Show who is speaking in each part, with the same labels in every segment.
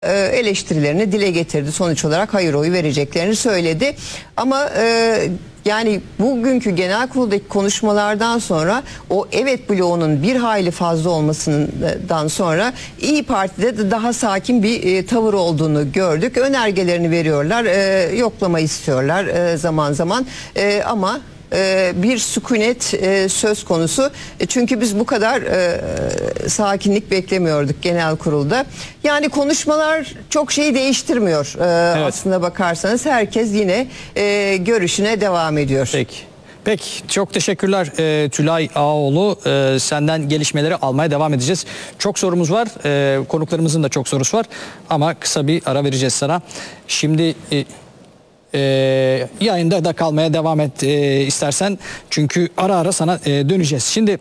Speaker 1: eleştirilerini dile getirdi. Sonuç olarak hayır oyu vereceklerini söyledi. Ama yani bugünkü genel kuruldaki konuşmalardan sonra o evet bloğunun bir hayli fazla olmasından sonra İYİ Parti'de de daha sakin bir tavır olduğunu gördük. Önergelerini veriyorlar, yoklama istiyorlar zaman zaman ama bir sükunet söz konusu. Çünkü biz bu kadar sakinlik beklemiyorduk genel kurulda. Yani konuşmalar çok şeyi değiştirmiyor. Evet. Aslında bakarsanız herkes yine görüşüne devam ediyor.
Speaker 2: Peki çok teşekkürler Tülay Ağaoğlu. Senden gelişmeleri almaya devam edeceğiz. Çok sorumuz var. Konuklarımızın da çok sorusu var. Ama kısa bir ara vereceğiz sana. Şimdi yayında da kalmaya devam et istersen. Çünkü ara ara sana döneceğiz. Şimdi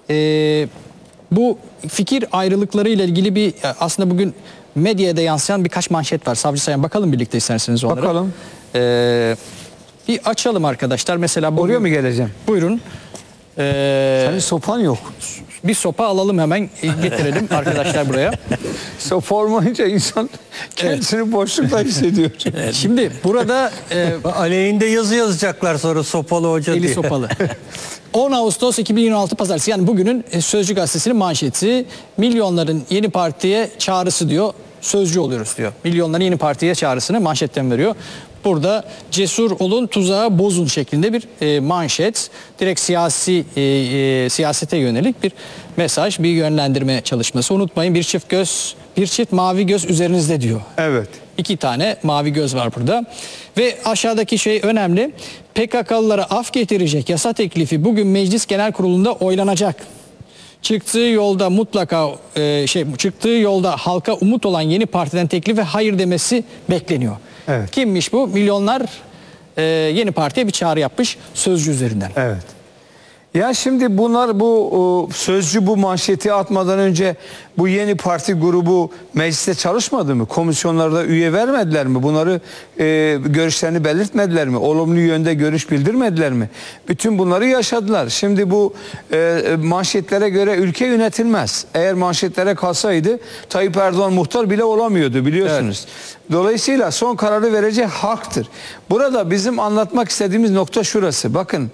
Speaker 2: bu fikir ayrılıkları ile ilgili bir aslında bugün medyada yansıyan birkaç manşet var. Savcı Sayan, bakalım birlikte isterseniz onlara.
Speaker 3: Bakalım.
Speaker 2: Bir açalım arkadaşlar. Mesela
Speaker 3: oraya mı geleceğim?
Speaker 2: Buyurun.
Speaker 3: Senin sopan yok.
Speaker 2: Bir sopa alalım, hemen getirelim arkadaşlar buraya.
Speaker 3: Sopa olmayınca insan kendisini boşlukta hissediyor.
Speaker 2: Evet. Şimdi burada
Speaker 4: aleyhinde yazı yazacaklar sonra sopalı hoca diye.
Speaker 2: eli sopalı. 10 Ağustos 2026 Pazartesi, yani bugünün Sözcü Gazetesi'nin manşeti, milyonların yeni partiye çağrısı diyor. Sözcü oluyoruz diyor. Milyonların yeni partiye çağrısını manşetten veriyor. Burada cesur olun, tuzağı bozun şeklinde bir manşet. Direkt siyasete yönelik bir mesaj, bir yönlendirme çalışması. Unutmayın, bir çift mavi göz üzerinizde diyor.
Speaker 3: Evet.
Speaker 2: 2 tane mavi göz var burada. Ve aşağıdaki şey önemli. PKK'lılara af getirecek yasa teklifi bugün Meclis Genel Kurulu'nda oylanacak. Çıktığı yolda halka umut olan yeni partiden teklife hayır demesi bekleniyor.
Speaker 3: Evet.
Speaker 2: Kimmiş bu? Milyonlar yeni partiye bir çağrı yapmış Sözcü üzerinden.
Speaker 3: Evet. Ya şimdi bunlar bu Sözcü bu manşeti atmadan önce bu yeni parti grubu mecliste çalışmadı mı? Komisyonlarda üye vermediler mi? Bunları görüşlerini belirtmediler mi? Olumlu yönde görüş bildirmediler mi? Bütün bunları yaşadılar. Şimdi bu manşetlere göre ülke yönetilmez. Eğer manşetlere kalsaydı Tayyip Erdoğan muhtar bile olamıyordu, biliyorsunuz. Evet. Dolayısıyla son kararı verecek halktır. Burada bizim anlatmak istediğimiz nokta şurası. Bakın,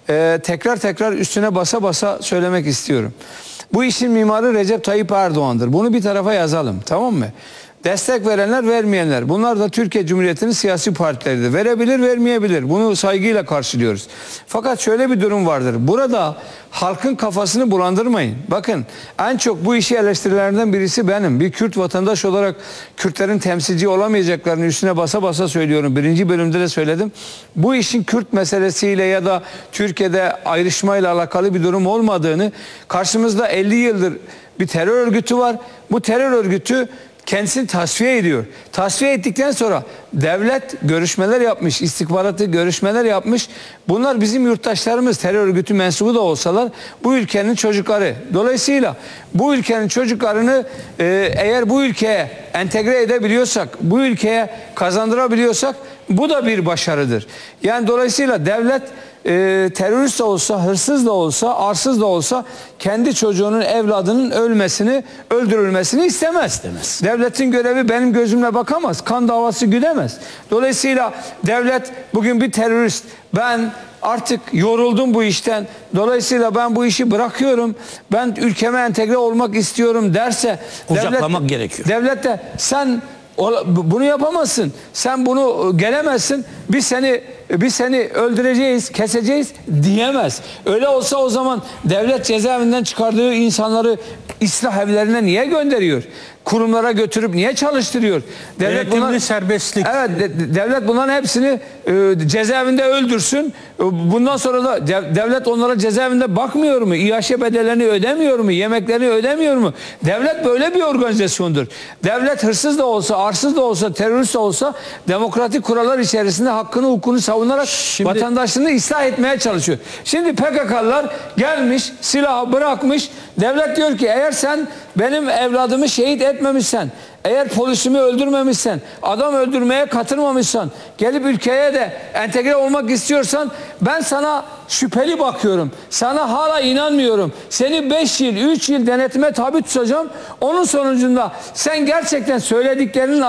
Speaker 3: tekrar üstüne basa basa söylemek istiyorum. Bu işin mimarı Recep Tayyip Erdoğan'dır. Bunu bir tarafa yazalım, tamam mı? Destek verenler, vermeyenler. Bunlar da Türkiye Cumhuriyeti'nin siyasi partileridir. Verebilir, vermeyebilir. Bunu saygıyla karşılıyoruz. Fakat şöyle bir durum vardır. Burada halkın kafasını bulandırmayın. Bakın, en çok bu işi eleştirilerden birisi benim. Bir Kürt vatandaş olarak Kürtlerin temsilci olamayacaklarını üstüne basa basa söylüyorum. 1. bölümde de söyledim. Bu işin Kürt meselesiyle ya da Türkiye'de ayrışmayla alakalı bir durum olmadığını, karşımızda 50 yıldır bir terör örgütü var. Bu terör örgütü kendisini tasfiye ediyor. Tasfiye ettikten sonra devlet görüşmeler yapmış, istihbaratı görüşmeler yapmış. Bunlar bizim yurttaşlarımız, terör örgütü mensubu da olsalar bu ülkenin çocukları. Dolayısıyla bu ülkenin çocuklarını eğer bu ülkeye entegre edebiliyorsak, bu ülkeye kazandırabiliyorsak bu da bir başarıdır. Yani dolayısıyla devlet terörist de olsa, hırsız da olsa, arsız da olsa kendi çocuğunun, evladının öldürülmesini istemez. Devletin görevi benim gözümle bakamaz. Kan davası güdemez. Dolayısıyla devlet bugün bir terörist, ben artık yoruldum bu işten, dolayısıyla ben bu işi bırakıyorum, ben ülkeme entegre olmak istiyorum derse,
Speaker 4: kucaklamak gerekiyor.
Speaker 3: Devlet de sen bunu yapamazsın, sen bunu gelemezsin, biz seni öldüreceğiz, keseceğiz diyemez. Öyle olsa o zaman devlet cezaevinden çıkardığı insanları ıslah evlerine niye gönderiyor? Kurumlara götürüp niye çalıştırıyor?
Speaker 4: Denetimli serbestlik.
Speaker 3: Evet, devlet bunların hepsini cezaevinde öldürsün. Bundan sonra da devlet onlara cezaevinde bakmıyor mu? İAŞ bedellerini ödemiyor mu? Yemeklerini ödemiyor mu? Devlet böyle bir organizasyondur. Devlet hırsız da olsa, arsız da olsa, terörist de olsa demokratik kurallar içerisinde hakkını, hukukunu savunarak vatandaşını ıslah etmeye çalışıyor. Şimdi PKK'lılar gelmiş, silahı bırakmış. Devlet diyor ki eğer sen benim evladımı şehit etmedin, etmemişsen, eğer polisimi öldürmemişsen, adam öldürmeye katılmamışsan, gelip ülkeye de entegre olmak istiyorsan ben sana şüpheli bakıyorum. Sana hala inanmıyorum. Seni 5 yıl, 3 yıl denetime tabi tutacağım. Onun sonucunda sen gerçekten söylediklerinin